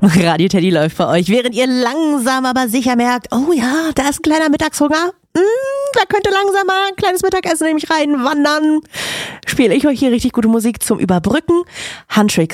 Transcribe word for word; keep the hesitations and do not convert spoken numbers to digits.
Radio Teddy läuft bei euch, während ihr langsam aber sicher merkt, oh ja, da ist ein kleiner Mittagshunger. Mm, da könnte langsam mal ein kleines Mittagessen nämlich reinwandern. Spiele ich euch hier richtig gute Musik zum Überbrücken. Huntrix